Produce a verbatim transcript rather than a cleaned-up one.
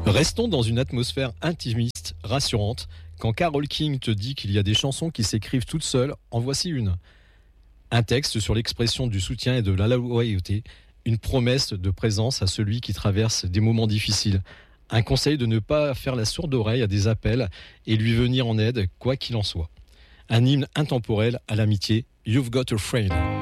Restons dans une atmosphère intimiste, rassurante. Quand Carole King te dit qu'il y a des chansons qui s'écrivent toutes seules, en voici une. Un texte sur l'expression du soutien et de la loyauté, une promesse de présence à celui qui traverse des moments difficiles. Un conseil de ne pas faire la sourde oreille à des appels et lui venir en aide, quoi qu'il en soit. Un hymne intemporel à l'amitié, You've Got a Friend.